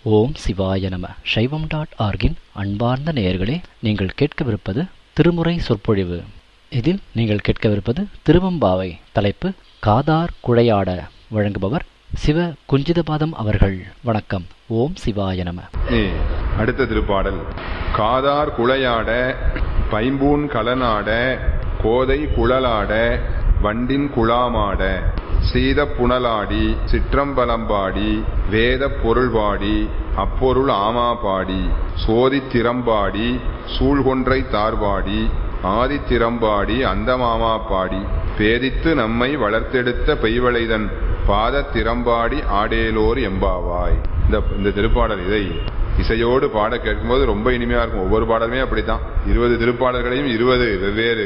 ஓம் சிவாய நம. சைவம்.org-இன் அன்பார்ந்த நேயர்களே, நீங்கள் கேட்கவிருப்பது திருமுறை சொற்பொழிவு. இதில் நீங்கள் கேட்கவிருப்பது திருவம்பாவை. தலைப்பு காதார் குழையாட. வழங்குபவர் சிவ குஞ்சிதபாதம் அவர்கள். வணக்கம். ஓம் சிவாய நம. அடுத்த திருப்பாடல். காதார் குழையாட, பைம்பூன் கலனாட, கோதை குழலாட, வண்டின் குழாமாட, சீத புனலாடி, சிற்றம்பலம்பாடி, வேத பொருள்பாடி, அப்பொருள் ஆமா பாடி, சோதித்திறம்பாடி, சூழ்கொன்றை தார்பாடி, ஆதித்திறம்பாடி, அந்தமாமா பாடி, பேதித்து நம்மை வளர்த்தெடுத்த பெய்வளைதன் பாத திறம்பாடி ஆடேலோர் எம்பாவாய். இந்த திருப்பாடல் இதை இசையோடு பாட கேட்கும்போது ரொம்ப இனிமையா இருக்கும். ஒவ்வொரு பாடலுமே அப்படித்தான். 20 திருப்பாடல்களையும் 20 வெவ்வேறு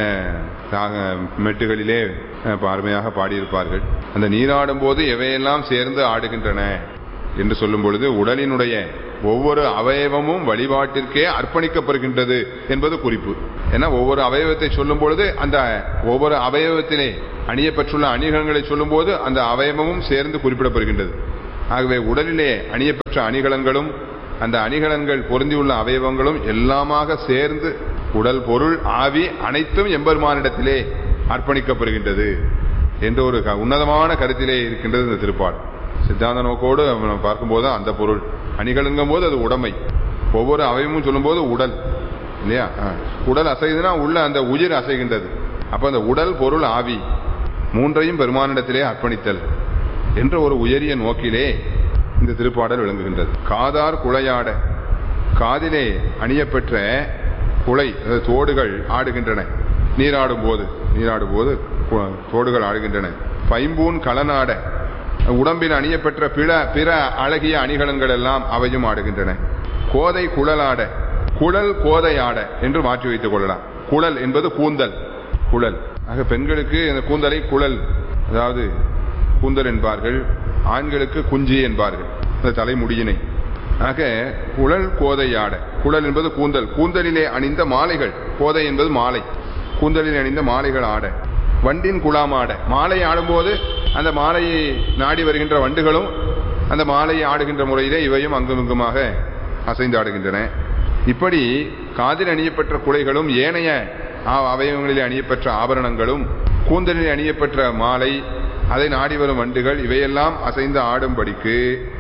மெட்டுகளிலே அருமையாக பாடியிருப்பார்கள். அந்த நீராடும் போது எவையெல்லாம் சேர்ந்து ஆடுகின்றன என்று சொல்லும் பொழுது உடலினுடைய ஒவ்வொரு அவயவமும் வழிபாட்டிற்கே அர்ப்பணிக்கப்படுகின்றது என்பது குறிப்பு. ஏன்னா ஒவ்வொரு அவயவத்தை சொல்லும் பொழுது அந்த ஒவ்வொரு அவயவத்திலே அணியப்பட்டுள்ள அணிகலன்களை சொல்லும் போது அந்த அவயவமும் சேர்ந்து குறிப்பிடப்படுகின்றது. ஆகவே உடலிலே அணியப்பெற்ற அணிகலன்களும் அந்த அணிகலன்கள் பொருந்தியுள்ள அவயவங்களும் எல்லாமாக சேர்ந்து உடல் பொருள் ஆவி அனைத்தும் எம்பெருமானிடத்திலே அர்ப்பணிக்கப்படுகின்றது என்ற ஒரு உன்னதமான கருத்திலே இருக்கின்றது இந்த திருப்பாடல். சித்தாந்த நோக்கோடு பார்க்கும்போது அந்த பொருள் அணிகலன்கும் போது அது உடைமை, ஒவ்வொரு அவயமும் சொல்லும் போது உடல் இல்லையா. உடல் அசைதுன்னா உள்ள அந்த உயிர் அசைகின்றது. அப்ப அந்த உடல் பொருள் ஆவி மூன்றையும் பெருமானிடத்திலே அர்ப்பணித்தல் என்ற ஒரு உயரிய நோக்கிலே இந்த திருப்பாடல் விளங்குகின்றது. காதார் குழையாட, காதிலே அணியப்பெற்ற குழை தோடுகள் ஆடுகின்றன. நீராடும் போது தோடுகள் ஆடுகின்றன. பைம்பூன் கலனாட, உடம்பில் அணியப்பெற்ற பிற அழகிய அணிகலன்கள் எல்லாம் அவையும் ஆடுகின்றன. கோதை குழலாட, குழல் கோதை ஆட என்று மாற்றி வைத்துக் கொள்ளலாம். குழல் என்பது கூந்தல், குழல். ஆக பெண்களுக்கு இந்த கூந்தலை குழல், அதாவது கூந்தல் என்பார்கள். ஆண்களுக்கு குஞ்சி என்பார்கள் இந்த தலைமுடியினை. ஆக குழல் கோதை ஆட, குழல் என்பது கூந்தல், கூந்தலிலே அணிந்த மாலைகள், கோதை என்பது மாலை, கூந்தலிலே அணிந்த மாலைகள் ஆட. வண்டின் குழாமாட, மாலை ஆடும்போது அந்த மாலையை நாடி வருகின்ற வண்டுகளும் அந்த மாலையை ஆடுகின்ற முறையிலே இவையும் அங்குமிங்குமாக அசைந்து ஆடுகின்றன. இப்படி காதில் அணியப்பெற்ற குழைகளும் ஏனைய அவயவங்களிலே அணியப்பெற்ற ஆபரணங்களும் கூந்தலில் அணியப்பெற்ற மாலை, அதை நாடி வரும் வண்டுகள் இவையெல்லாம் அசைந்து ஆடும்படிக்கு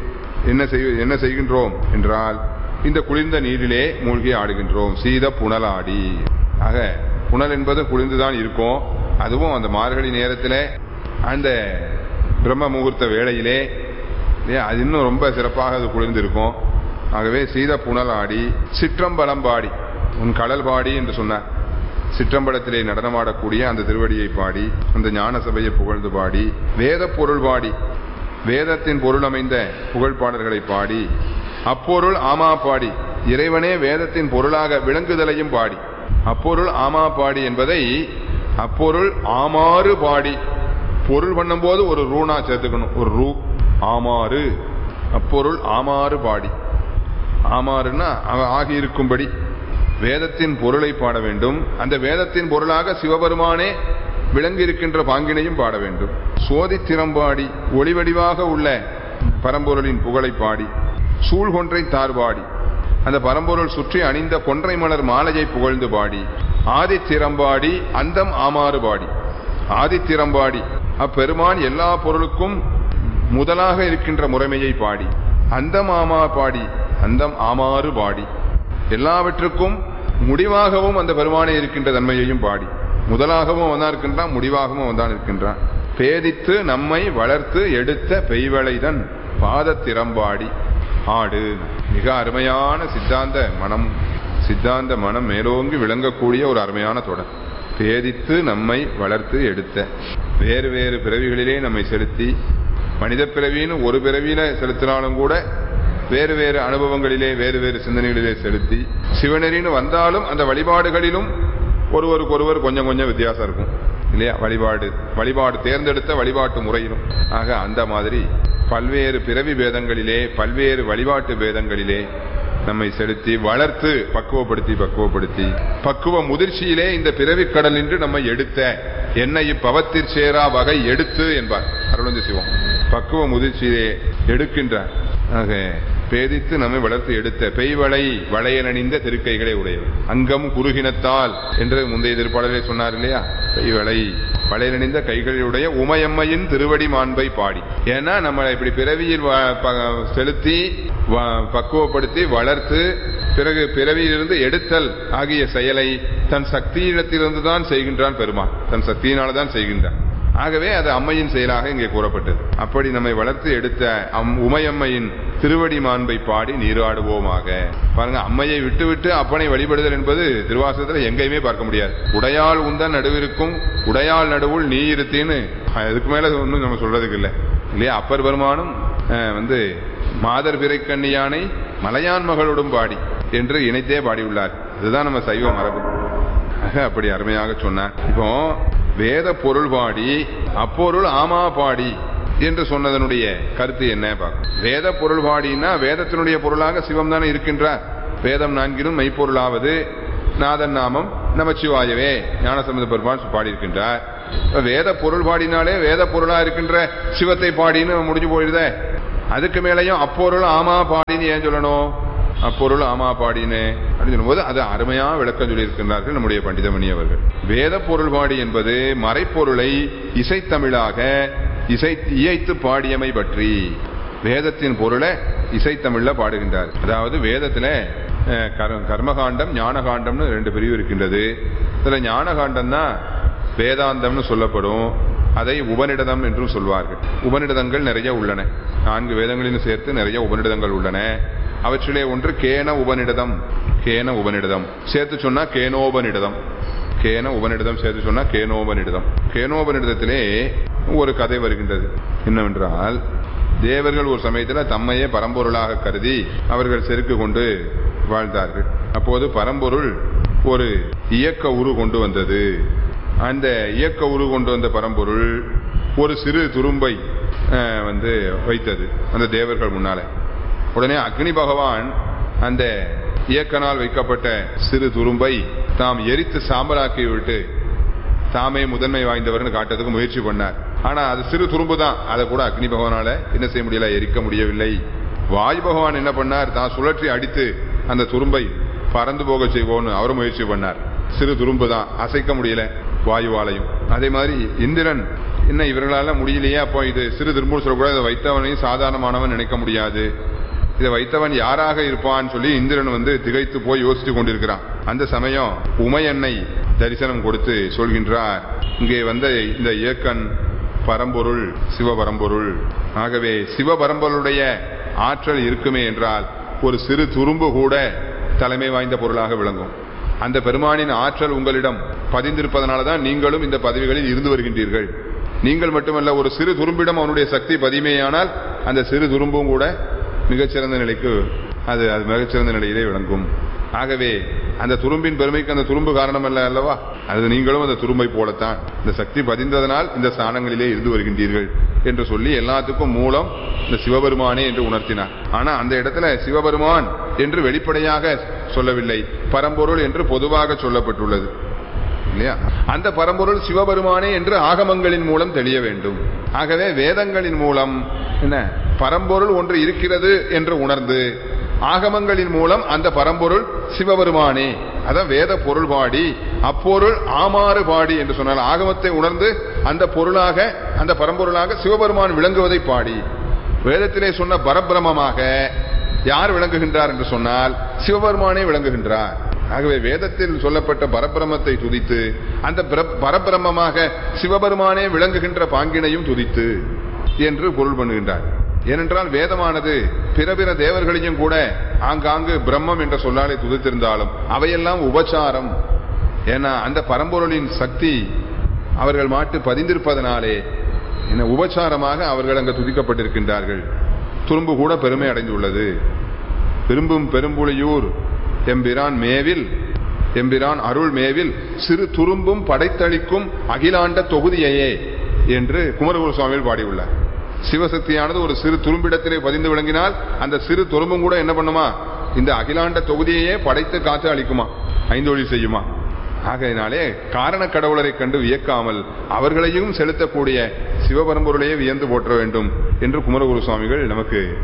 என்ன செய்கின்றோம் என்றால் இந்த குளிர்ந்த நீரிலே மூழ்கி ஆடுகின்றோம். சீத புனலாடி. ஆக புனல் என்பது குளிர்ந்துதான் இருக்கும். அதுவும் அந்த மார்கழி நேரத்தில் அந்த பிரம்ம முகூர்த்த வேளையிலே அது இன்னும் ரொம்ப சிறப்பாக அது குளிர்ந்து இருக்கும். ஆகவே சீத புனலாடி, சிற்றம்பலம்பாடி, உன் கடல் பாடி என்று சொன்னார். சிற்றம்பலத்திலே நடனமாடக்கூடிய அந்த திருவடியை பாடி, அந்த ஞான சபையை புகழ்ந்து பாடி, வேத பொருள் பாடி, வேதத்தின் பொருள் அமைந்த புகழ் பாடல்களை பாடி, அப்பொருள் ஆமா பாடி, இறைவனே வேதத்தின் பொருளாக விளங்குதலையும் பாடி. அப்பொருள் ஆமா பாடி என்பதை அப்பொருள் ஆமாறு பாடி, பொருள் பண்ணும் போது ஒரு ரூனா சேர்த்துக்கணும், ஒரு ரூ, ஆமாறு, அப்பொருள் ஆமாறு பாடி. ஆமாறுன்னா ஆகியிருக்கும்படி வேதத்தின் பொருளை பாட வேண்டும். அந்த வேதத்தின் பொருளாக சிவபெருமானே விளங்கி இருக்கின்ற பாங்கினையும் பாட வேண்டும். சோதித்திறம்பாடி, ஒளிவடிவாக உள்ள பரம்பொருளின் புகழை பாடி, சூழ்கொன்றை தார்பாடி, அந்த பரம்பொருள் சுற்றி அணிந்த கொன்றை மலர் மாலையை புகழ்ந்து பாடி, ஆதித்திறம்பாடி, அந்தம் ஆமாறு பாடி. ஆதித்திறம்பாடி, அப்பெருமான் எல்லா பொருளுக்கும் முதலாக இருக்கின்ற முறைமையை பாடி, அந்தம் ஆமா பாடி, அந்தம் ஆமாறு பாடி, எல்லாவற்றுக்கும் முடிவாகவும் அந்த பெருமானே இருக்கின்ற தன்மையையும் பாடி. முதலாகவும் அவன்தான் இருக்கின்றான், முடிவாகவும் அவன்தான் இருக்கின்றான். பேதித்து நம்மை வளர்த்து எடுத்த பெய்வளைதன் பாதத்திறம்பாடி ஆடு. மிக அருமையான சித்தாந்த மனம் மேலோங்கி விளங்கக்கூடிய ஒரு அருமையான தொடர். பேதித்து நம்மை வளர்த்து எடுத்த, வேறு வேறு பிறவிகளிலே நம்மை செலுத்தி, மனித பிறவின்னு ஒரு பிறவியில செலுத்தினாலும் கூட வேறு வேறு அனுபவங்களிலே வேறு வேறு சிந்தனைகளிலே செலுத்தி, சிவனரின்னு வந்தாலும் அந்த வழிபாடுகளிலும் ஒருவருக்கொருவர் கொஞ்சம் கொஞ்சம் வித்தியாசம் இருக்கும் இல்லையா. வழிபாடு தேர்ந்தெடுத்த வழிபாட்டு முறையிலும். ஆக அந்த மாதிரி பல்வேறு பிறவி பேதங்களிலே பல்வேறு வழிபாட்டு பேதங்களிலே நம்மை செலுத்தி வளர்த்து பக்குவப்படுத்தி பக்குவ முதிர்ச்சியிலே இந்த பிறவி கடல் என்று நம்மை எடுத்த என்னை இப்பவத்திற் சேரா வகை எடுத்து என்பார் அருளந்தி சிவம். பக்குவ முதிர்ச்சியிலே எடுக்கின்றார். ஆக பேதித்து நம்மை வளர்த்து எடுத்த பெய்வளை வளையலணிந்த திருக்கைகளை உடையவர். அங்கம் குறுகினத்தால் என்று முந்தைய திருப்பாடலே சொன்னார் இல்லையா? பெய்வளை வளையலணிந்த கைகளுடைய உமையம்மையின் திருவடி மாண்பை பாடி. ஏன்னா நம்மளை இப்படி பிறவியில் செலுத்தி பக்குவப்படுத்தி வளர்த்து பிறகு பிறவியிலிருந்து எடுத்தல் ஆகிய செயலை தன் சக்தியிடத்திலிருந்து தான் செய்கின்றான் பெருமான். தன் சக்தியினால தான் செய்கின்றான். ஆகவே அது அம்மையின் செயலாக இங்கே கூறப்பட்டது. அப்படி நம்மை வளர்த்து எடுத்த உமையம்மையின் திருவடி மாண்பை பாடி நீராடுவோமாக. பாருங்க, அம்மையை விட்டு அப்பனை வழிபடுதல் என்பது திருவாசகத்தில் எங்கேயுமே பார்க்க முடியாது. உடையாள் உந்தன் நடுவிற்கும் உடையாள் நடுவுள் நீ இருத்தின்னு அதுக்கு மேல ஒன்றும் நம்ம சொல்றதுக்கு இல்லை இல்லையா? அப்பர் பெருமானும் மாதர் பிறை கண்ணியானை மலையான் மகளோடும் பாடி என்று இணைத்தே பாடியுள்ளார். இதுதான் நம்ம சைவ மரபு. அப்படி அருமையாக சொன்னார். இப்போ வேத பொருள் பாடி அப்பொருள் ஆமா பாடி என்று சொன்னதனுடைய கருத்து என்ன பார்க்க. வேத பொருள் பாடினா வேதத்தினுடைய பொருளாக சிவம் தானே இருக்கின்றார். வேதம் நான்கிலும் மெய்ப்பொருளாவது நாதன் நாமம் நமச்சிவாயவே ஞானசம்பந்த பெருமான் பாடியிருக்கின்றார். வேத பொருள் பாடினாலே வேத பொருளா இருக்கின்ற சிவத்தை பாடின்னு முடிஞ்சு போயிருதே. அதுக்கு மேலையும் அப்பொருள் ஆமா பாடின்னு ஏன் சொல்லணும்? அப்பொருள் ஆமா பாடினே அப்படின்னு சொல்லும்போது அது அருமையா விளக்கம் சொல்லி இருக்கின்றார்கள் நம்முடைய பண்டிதமணி அவர்கள். வேத பொருள் பாடி என்பது மறைப்பொருளை இசைத்தமிழாக இயைத்து பாடியமை பற்றி வேதத்தின் பொருளை இசைத்தமிழ்ல பாடுகின்றார். அதாவது வேதத்துல கர்மகாண்டம் ஞானகாண்டம்னு 2 பிரிவு இருக்கின்றது. இதுல ஞானகாண்டம் தான் வேதாந்தம்னு சொல்லப்படும். அதை உபநிடதம் என்றும் சொல்வார்கள். உபநிடதங்கள் நிறைய உள்ளன. 4 வேதங்களிலும் சேர்த்து நிறைய உபநிடதங்கள் உள்ளன. அவற்றிலே ஒன்று கேன உபநிடதம். கேன உபநிடதம் சேர்த்து சொன்னா கேனோபநிடதம். கேன உபநிடதம் சேர்த்து சொன்னா கேனோபநிடதம். கேனோபநிடதத்திலே ஒரு கதை வருகின்றது. என்னவென்றால், தேவர்கள் ஒரு சமயத்தில் தம்மையே பரம்பொருளாக கருதி அவர்கள் செருக்கு கொண்டு வாழ்ந்தார்கள். அப்போது பரம்பொருள் ஒரு இயக்க உரு கொண்டு வந்தது. அந்த இயக்க உரு கொண்டு வந்த பரம்பொருள் ஒரு சிறு துரும்பை வைத்தது அந்த தேவர்கள் முன்னாலே. உடனே அக்னி பகவான் அந்த இயக்கனால் வைக்கப்பட்ட சிறு துரும்பை தாம் எரித்து சாம்பலாக்கி விட்டு தாமே முதன்மை வாய்ந்தவர்னு காட்டுறதுக்கு முயற்சி பண்ணார். ஆனா அது சிறு துரும்பு தான். அதை கூட அக்னி பகவானால என்ன செய்ய முடியல, எரிக்க முடியவில்லை. வாயு பகவான் என்ன பண்ணார், தான் சுழற்றி அடித்து அந்த துரும்பை பறந்து போக செய்வோன்னு அவரும் முயற்சி பண்ணார். சிறு துரும்பு தான், அசைக்க முடியல வாயுவாலையும். அதே மாதிரி இந்திரன் என்ன இவர்களால முடியலையே, அப்போ இது சிறு துரும்புன்னு சொல்லக்கூடாது, இதை வைத்தவனையும் சாதாரணமானவன் நினைக்க முடியாது, இதை வைத்தவன் யாராக இருப்பான்னு சொல்லி இந்திரன் திகைத்து போய் யோசித்து கொண்டிருக்கிறான். அந்த சமயம் உமையன்னை தரிசனம் கொடுத்து சொல்கின்றார், இங்கே இந்த இயக்கன் பரம்பொருள் சிவபரம்பொருள். ஆகவே சிவபரம்பொருளுடைய ஆற்றல் இருக்குமே என்றால் ஒரு சிறு துரும்பு கூட தலைமை வாய்ந்த பொருளாக விளங்கும். அந்த பெருமானின் ஆற்றல் உங்களிடம் பதிந்திருப்பதனாலதான் நீங்களும் இந்த பதவிகளில் இருந்து வருகின்றீர்கள். நீங்கள் மட்டுமல்ல, ஒரு சிறு துரும்பிடம் அவனுடைய சக்தி பதிமையானால் அந்த சிறு துரும்பும் கூட மிகச்சிறந்த நிலைக்கு அது மிகச்சிறந்த நிலையிலே விளங்கும். ஆகவே அந்த துரும்பின் பெருமைக்கு அந்த துரும்பு காரணம் அல்ல அல்லவா? அது நீங்களும் அந்த துரும்பை போலத்தான் இந்த சக்தி பதிந்ததனால் இந்த ஸ்தானங்களிலே இருந்து வருகின்றீர்கள் என்று சொல்லி எல்லாத்துக்கும் மூலம் இந்த சிவபெருமானே என்று உணர்த்தினார். ஆனா அந்த இடத்துல சிவபெருமான் என்று வெளிப்படையாக சொல்லவில்லை, பரம்பொருள் என்று பொதுவாக சொல்லப்பட்டுள்ளது இல்லையா? அந்த பரம்பொருள் சிவபெருமானே என்று ஆகமங்களின் மூலம் தெளிய வேண்டும். ஆகவே வேதங்களின் மூலம் என்ன பரம்பொருள் ஒன்று இருக்கிறது என்று உணர்ந்து ஆகமங்களின் மூலம் அந்த பரம்பொருள் சிவபெருமானே, அதான் வேத பொருள் பாடி அப்பொருள் ஆமாறு பாடி என்று சொன்னால் ஆகமத்தை உணர்ந்து அந்த பொருளாக அந்த பரம்பொருளாக சிவபெருமான் விளங்குவதை பாடி. வேதத்திலே சொன்ன பரபிரமமாக யார் விளங்குகின்றார் என்று சொன்னால் சிவபெருமானே விளங்குகின்றார். ஆகவே வேதத்தில் சொல்லப்பட்ட பரபிரமத்தை துதித்து அந்த பரபிரமமாக சிவபெருமானே விளங்குகின்ற பாங்கினையும் துதித்து என்று பொருள் பண்ணுகின்றார். ஏனென்றால் வேதமானது பிற பிற தேவர்களையும் கூட ஆங்காங்கு பிரம்மம் என்ற சொல்லாலே துதித்திருந்தாலும் அவையெல்லாம் உபச்சாரம். ஏன்னா அந்த பரம்பொருளின் சக்தி அவர்கள் மாட்டு பதிந்திருப்பதனாலே என்ன உபச்சாரமாக அவர்கள் அங்கு துதிக்கப்பட்டிருக்கின்றார்கள். துரும்பு கூட பெருமை அடைந்துள்ளது. விரும்பும் பெரும்புலியூர் எம்பிரான் மேவில் எம்பிரான் அருள் மேவில் சிறு துரும்பும் படைத்தளிக்கும் அகிலாண்ட தொகுதியையே என்று குமரகுரு சுவாமிகள் பாடியுள்ளார். சிவசக்தியானது ஒரு சிறு துரும்பிடத்திலே பதிந்து விளங்கினால் அந்த சிறு துரும்பும் கூட என்ன பண்ணுமா, இந்த அகிலாண்ட தொகுதியையே படைத்து காத்து அளிக்குமா, ஐந்தொழில் செய்யுமா. ஆகையினாலே காரண கடவுளரை கண்டு வியக்காமல் அவர்களையும் செலுத்தக்கூடிய சிவபரம்பொருளையே வியந்து போற்ற வேண்டும் என்று குமரகுரு சுவாமிகள் நமக்கு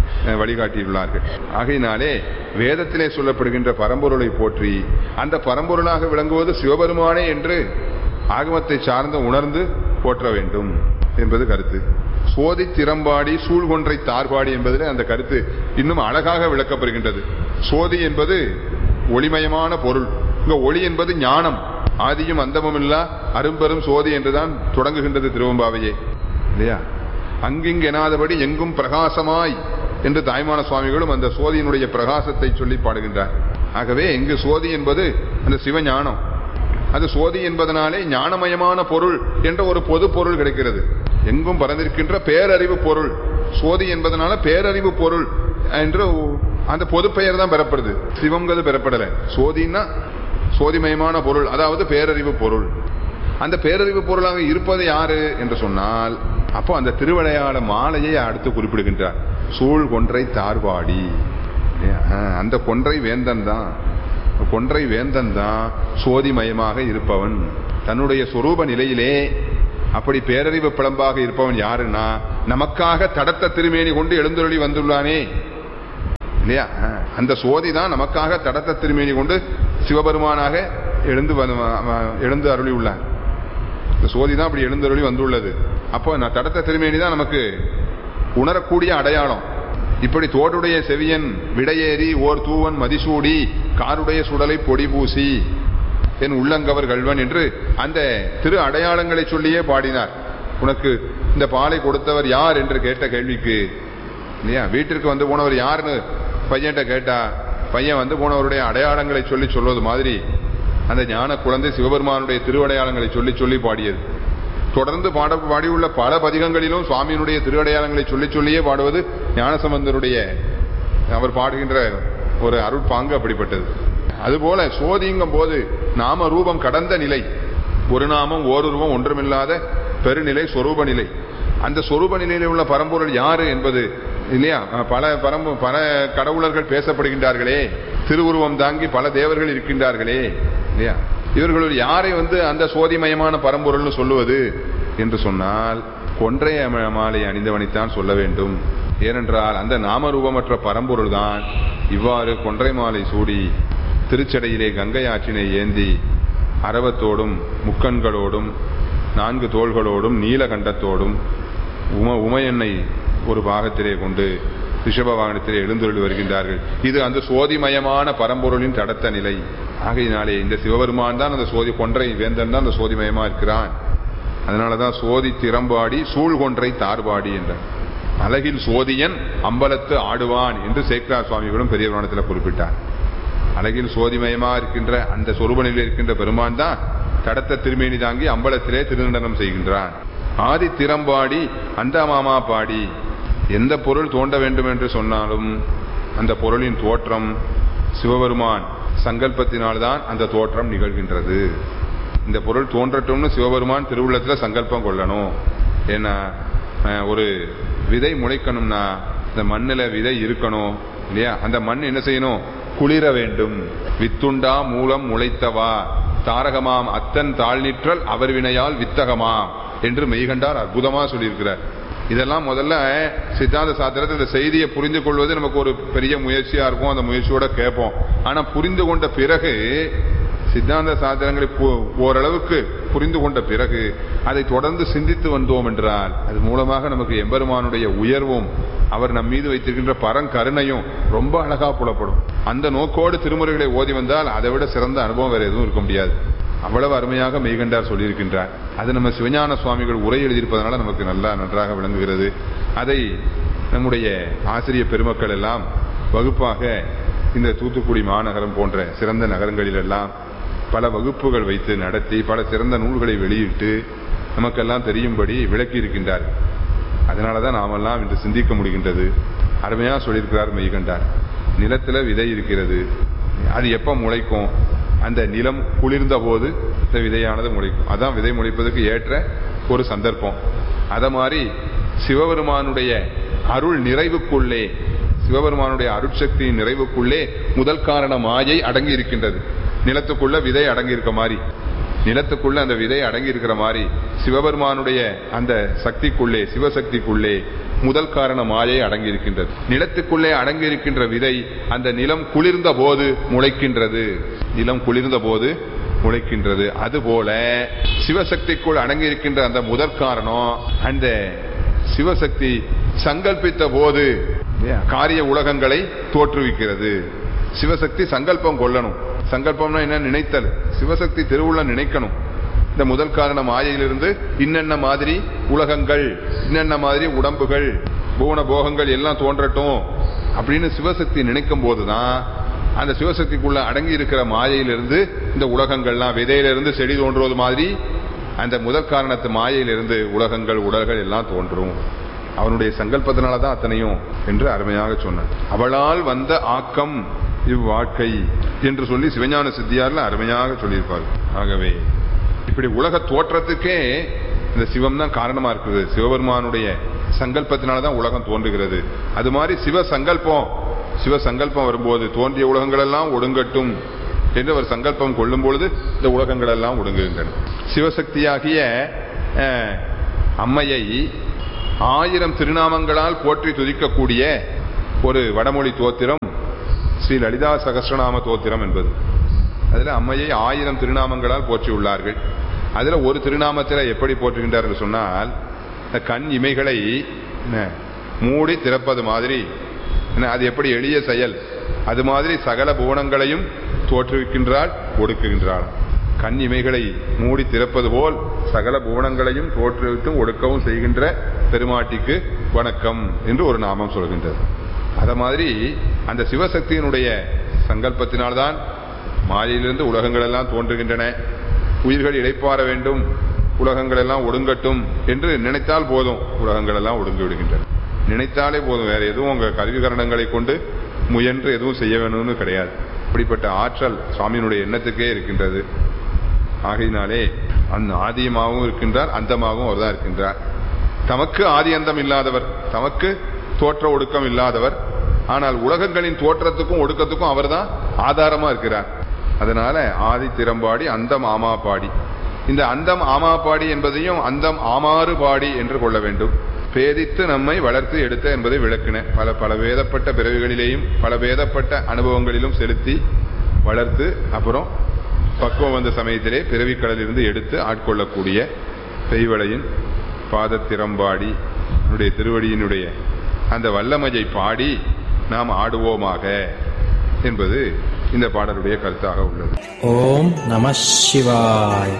வழிகாட்டியுள்ளார்கள். ஆகையினாலே வேதத்திலே சொல்லப்படுகின்ற பரம்பொருளை போற்றி அந்த பரம்பொருளாக விளங்குவது சிவபெருமானே என்று ஆகமத்தை சார்ந்து உணர்ந்து போற்ற வேண்டும் என்பது கருத்து. சோதி திறம்பாடி சூழ்கொன்றை தார்பாடி என்பதில் அந்த கருத்து இன்னும் அழகாக விளக்கப்படுகின்றது. சோதி என்பது ஒளிமயமான பொருள். இங்க ஒளி என்பது ஞானம். ஆதியும் அந்தமும் இல்லா அரும்பெரும் சோதி என்றுதான் தொடங்குகின்றது திருவம்பாவையே, இல்லையா? அங்கிங்கெனாதபடி எங்கும் பிரகாசமாய் என்று தாய்மான சுவாமிகளும் அந்த சோதியினுடைய பிரகாசத்தை சொல்லி பாடுகின்றார். ஆகவே இங்கு சோதி என்பது அந்த சிவஞானம். அது சோதி என்பதனாலே ஞானமயமான பொருள் என்ற ஒரு பொது பொருள் கிடைக்கிறது. எங்கும் பறந்திருக்கின்ற பேரறிவு பொருள். சோதி என்பதனால பேரறிவு பொருள் என்று அந்த பொது பெயர் தான் பெறப்படுது. சிவங்கிறது பெறப்படல. சோதின்னா சோதிமயமான பொருள், அதாவது பேரறிவு பொருள். அந்த பேரறிவு பொருளாக இருப்பது யாரு என்று சொன்னால், அப்போ அந்த திருவிளையாட மாலையை அடுத்து குறிப்பிடுகின்றார். சூழ் கொன்றை தார்வாடி. அந்த கொன்றை வேந்தன் தான், கொன்றை வேந்தன் தான் சோதிமயமாக இருப்பவன். தன்னுடைய சொரூப நிலையிலே அப்படி பேரறிவு பிளம்பாக இருப்பவன் யாருன்னா, நமக்காக தடத்த திருமேனி கொண்டு எழுந்தருளி வந்துள்ளானே, இல்லையா? அந்த சோதி தான் நமக்காக தடத்த திருமேனி கொண்டு சிவபெருமானாக எழுந்து அருளி உள்ளார். இந்த சோதி தான் அப்படி எழுந்தருளி வந்துள்ளது. அப்போ நான் தடத்த திருமேனி தான் நமக்கு உணரக்கூடிய அடையாளம். இப்படி தோடுடைய செவியன் விடையேறி ஓர் தூவன் மதிசூடி காருடைய சுடலை பொடி பூசி என் உள்ளங்கவர் கல்வன் என்று அந்த திரு அடையாளங்களை சொல்லியே பாடினார். உனக்கு இந்த பாலை கொடுத்தவர் யார் என்று கேட்ட கேள்விக்கு, இல்லையா, வீட்டிற்கு வந்து போனவர் யாருன்னு பையன்கிட்ட கேட்டா பையன் வந்து போனவருடைய அடையாளங்களை சொல்லி சொல்வது மாதிரி அந்த ஞான குழந்தை சிவபெருமானுடைய திருவடையாளங்களை சொல்லி சொல்லி பாடியது. தொடர்ந்து பாடியுள்ள பல பதிகங்களிலும் சுவாமியினுடைய திருவடையாளங்களை சொல்லி சொல்லியே பாடுவது ஞானசம்பந்தருடைய அவர் பாடுகின்ற ஒரு அருட்பாங்கு அப்படிப்பட்டது. அதுபோல சோதிங்கும் போது நாம ரூபம் கடந்த நிலை, ஒரு நாமம் ஓருருவம் ஒன்றுமில்லாத பெருநிலை சொரூப நிலை. அந்த சொரூப நிலையில் உள்ள பரம்பொருள் யாரு என்பது, இல்லையா, பல கடவுளர்கள் பேசப்படுகின்றார்களே, திருவுருவம் தாங்கி பல தேவர்கள் இருக்கின்றார்களே, இல்லையா, இவர்கள் யாரை வந்து அந்த சோதிமயமான பரம்பொருள்னு சொல்லுவது என்று சொன்னால் கொன்றை மாலை அணிந்தவனைத்தான் சொல்ல வேண்டும். ஏனென்றால் அந்த நாமரூபமற்ற பரம்பொருள் தான் இவ்வாறு கொன்றை மாலை சூடி திருச்சடையிலே கங்கை ஆற்றினை ஏந்தி அரவத்தோடும் முக்கண்களோடும் 4 தோள்களோடும் நீலகண்டத்தோடும் உமையன்னை ஒரு பாகத்திலே கொண்டு ரிஷப வாகனத்திலே எழுந்தருளி வருகின்றார்கள். இது அந்த சோதிமயமான பரம்பொருளின் தடத்த நிலை. ஆகையினாலே இந்த சிவபெருமான் தான் அந்த சோதி கொன்றை வேந்தன் தான் அந்த சோதிமயமா இருக்கிறான். அதனாலதான் சோதி திறம்பாடி சூழ் கொன்றை தார்பாடி என்ற அழகில் சோதியன் அம்பலத்து ஆடுவான் என்று சேக்கிரார் சுவாமிகளும் பெரிய புராணத்தில் குறிப்பிட்டார். அழகில் சோதிமயமா இருக்கின்ற அந்த சொரூபனில் இருக்கின்ற பெருமான் தான் தடத்த திருமேனி தாங்கி அம்பலத்திலே திருநடனம் செய்கின்றான். ஆதி திறம்பாடி அந்த மாமா பாடி. எந்த பொருள் தோன்ற வேண்டும் என்று சொன்னாலும் அந்த பொருளின் தோற்றம் சிவபெருமான் சங்கல்பத்தினால்தான் அந்த தோற்றம் நிகழ்கின்றது. இந்த பொருள் தோன்றட்டும்னு சிவபெருமான் திருவுள்ளத்துல சங்கல்பம் கொள்ளணும். ஏன்னா ஒரு விதை முளைக்கணும்னா இந்த மண்ணில விதை இருக்கணும், இல்லையா? அந்த மண் என்ன செய்யணும்? குளிர வேண்டும். வித்துண்டா மூலம் முளைத்தவா தாரகமாம் அத்தன் தாழ்நிற்றல் அவர் வினையால் வித்தகமாம் என்று மெய்கண்டார் அற்புதமா சொல்லியிருக்கிறார். இதெல்லாம் முதல்ல சித்தாந்த சாத்திரத்தில் இந்த செய்தியை புரிந்து கொள்வது நமக்கு ஒரு பெரிய முயற்சியா இருக்கும். அந்த முயற்சியோட கேட்போம். ஆனா புரிந்து கொண்ட பிறகு சித்தாந்த சாத்திரங்களை ஓரளவுக்கு புரிந்து கொண்ட பிறகு அதை தொடர்ந்து சிந்தித்து வந்தோம் என்றால் அது மூலமாக நமக்கு எம்பெருமானுடைய உயர்வும் அவர் நம் மீது வைத்திருக்கின்ற பரங்கருணையும் ரொம்ப அழகா புலப்படும். அந்த நோக்கோடு திருமுறைகளை ஓதி வந்தால் அதை விட சிறந்த அனுபவம் வேற எதுவும் இருக்க முடியாது. அவ்வளவு அருமையாக மெய்கண்டார் சொல்லியிருக்கின்றார். அது நம்ம சிவஞான சுவாமிகள் உரை எழுதியிருப்பதனால நமக்கு நன்றாக விளங்குகிறது. அதை நம்முடைய ஆசிரிய பெருமக்கள் எல்லாம் வகுப்பாக இந்த தூத்துக்குடி மாநகரம் போன்ற சிறந்த நகரங்களில் எல்லாம் பல வகுப்புகள் வைத்து நடத்தி பல சிறந்த நூல்களை வெளியிட்டு நமக்கெல்லாம் தெரியும்படி விளக்கி இருக்கின்றார். அதனாலதான் நாமெல்லாம் இன்று சிந்திக்க முடிகின்றது. அருமையா சொல்லியிருக்கிறார் மெய்கண்டார். நிலத்துல விதை இருக்கிறது, அது எப்ப முளைக்கும்? அந்த நிலம் குளிர்ந்த போது இந்த விதையானது முளைக்கும். அதான் விதை முளைப்பதற்கு ஏற்ற ஒரு சந்தர்ப்பம். அத மாதிரி சிவபெருமானுடைய அருள் நிறைவுக்குள்ளே, சிவபெருமானுடைய அருட்சக்தியின் நிறைவுக்குள்ளே முதல் காரண மாயை அடங்கி இருக்கின்றது. நிலத்துக்குள்ள விதை அடங்கி இருக்க மாதிரி நிலத்துக்குள்ள அந்த விதை அடங்கி இருக்கிற மாதிரி சிவபெருமானுடைய அந்த சக்திக்குள்ளே, சிவசக்திக்குள்ளே முதல் காரண மாயை அடங்கி இருக்கின்றது. நிலத்துக்குள்ளே அடங்கி இருக்கின்ற விதை அந்த நிலம் குளிர்ந்த போது முளைக்கின்றது. நிலம் குளிர்ந்த போது முளைக்கின்றது. அதுபோல சிவசக்திக்குள் அடங்கி இருக்கின்ற அந்த முதற் காரணம் அந்த சிவசக்தி சங்கல்பித்த போது காரிய உலகங்களை தோற்றுவிக்கிறது. சிவசக்தி சங்கல்பம் கொள்ளணும். சங்கல்பம்னா என்ன? நினைத்தல். சிவசக்தி திருவுள்ள நினைக்கணும். இந்த முதல் காரண மாயையிலிருந்து இன்னென்ன மாதிரி உலகங்கள், இன்னென்ன மாதிரி உடம்புகள், பூன போகங்கள் எல்லாம் தோன்றட்டும் அப்படின்னு சிவசக்தி நினைக்கும் போதுதான் அந்த சிவசக்திக்குள்ள அடங்கி இருக்கிற மாயையிலிருந்து இந்த உலகங்கள்லாம், விதையிலிருந்து செடி தோன்றுவது மாதிரி அந்த முதல் காரணத்து மாயையிலிருந்து உலகங்கள், உடல்கள் எல்லாம் தோன்றும். அவனுடைய சங்கல்பத்தினாலதான் அத்தனையும் என்று அருமையாக சொன்னான். அவளால் வந்த ஆக்கம் இவ்வாழ்க்கை என்று சொல்லி சிவஞான சித்தியார்ல அருமையாக சொல்லியிருப்பார். ஆகவே இப்படி உலக தோற்றத்துக்கே இந்த சிவம் தான் காரணமா இருக்குது. சிவபெருமானுடைய சங்கல்பத்தினாலதான் உலகம் தோன்றுகிறது. அது மாதிரி சிவசங்கல்பம் வரும்போது தோன்றிய உலகங்கள் எல்லாம் ஒடுங்கட்டும் என்று ஒரு சங்கல்பம் கொள்ளும் பொழுது இந்த உலகங்கள் எல்லாம் ஒடுங்குகின்றன. சிவசக்தியாகிய அம்மையை 1000 திருநாமங்களால் போற்றி துதிக்கக்கூடிய ஒரு வடமொழி தோத்திரம் ஸ்ரீ லலிதா சகஸ்ரநாம தோத்திரம் என்பது. அதுல அம்மையை 1000 திருநாமங்களால் போற்றி உள்ளார்கள். அதுல ஒரு திருநாமத்தில் எப்படி போற்றுகின்றார்கள் சொன்னால், கண் இமைகளை மூடி திறப்பது மாதிரி, அது எப்படி எளிய செயல், அது மாதிரி சகல புவனங்களையும் தோற்றுவிக்கின்றாள், ஒடுக்குகின்றாள். கண் இமைகளை மூடி திறப்பது போல் சகல புவனங்களையும் தோற்றுவித்தும் ஒடுக்கவும் செய்கின்ற பெருமாட்டிக்கு வணக்கம் என்று ஒரு நாமம் சொல்கின்றது. அத மாதிரி அந்த சிவசக்தியினுடைய சங்கல்பத்தினால்தான் மாயையிலிருந்து உலகங்கள் எல்லாம் தோன்றுகின்றன. உயிர்கள் இளைப்பாற வேண்டும், உலகங்கள் எல்லாம் ஒடுங்கட்டும் என்று நினைத்தால் போதும், உலகங்கள் எல்லாம் ஒடுங்கி விடுகின்றன. நினைத்தாலே போதும், வேற எதுவும் உங்க கருவிகரணங்களை கொண்டு முயன்று எதுவும் செய்ய வேணும்னு கிடையாது. அப்படிப்பட்ட ஆற்றல் சுவாமியினுடைய எண்ணத்துக்கே இருக்கின்றது. ஆகையினாலே அந்த ஆதியமாகவும் இருக்கின்றார், அந்தமாகவும் அவர் தான் இருக்கின்றார். தமக்கு ஆதி அந்தம் இல்லாதவர், தமக்கு தோற்ற ஒடுக்கம் இல்லாதவர். ஆனால் உலகங்களின் தோற்றத்துக்கும் ஒடுக்கத்துக்கும் அவர் தான் ஆதாரமா இருக்கிறார். அதனால ஆதி திறம்பாடி அந்தம் ஆமாபாடி. இந்த அந்தம் ஆமாபாடி என்பதையும் அந்தம் ஆமாறு பாடி என்று கொள்ள வேண்டும். பேதித்து நம்மை வளர்த்து எடுத்த என்பதை விளக்கின. பல வேதப்பட்ட பிறவிகளிலேயும் பல வேதப்பட்ட அனுபவங்களிலும் செலுத்தி வளர்த்து அப்புறம் பக்குவம் வந்த சமயத்திலே பிறவி கடலிலிருந்து எடுத்து ஆட்கொள்ளக்கூடிய பெய்வளையின் பாதத்திறம்பாடி திருவடியினுடைய அந்த வல்லமையை பாடி நாம் ஆடுவோமாக என்பது இந்த பாடலுடைய கருத்தாக உள்ளது. ஓம் நம சிவாய்.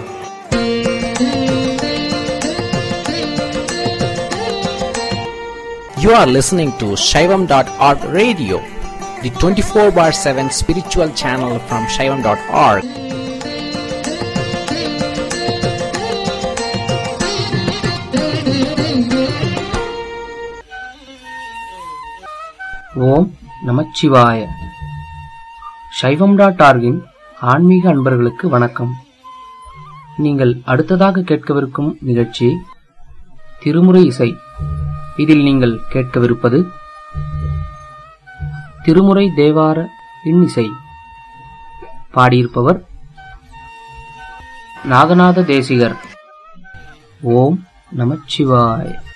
You are listening to Shaivam.org radio, the 24/7 spiritual channel from Shaivam.org. ஓம் நமச்சிவாய. சைவம்.org-இன் ஆன்மீக அன்பர்களுக்கு வணக்கம். நீங்கள் அடுத்ததாக கேட்கவிருக்கும் நிகழ்ச்சி திருமுறை இசை. இதில் நீங்கள் கேட்கவிருப்பது திருமுறை தேவார இன்னிசை. பாடியிருப்பவர் நாகநாத தேசிகர். ஓம் நமச்சிவாய.